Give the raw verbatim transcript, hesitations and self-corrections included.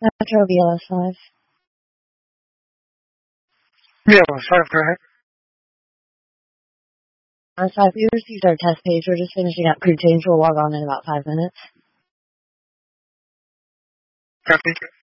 Metro B L S five. B L S five, go ahead. B L S five, we received our test page. We're just finishing up crew change. We'll log on in about five minutes. Copy.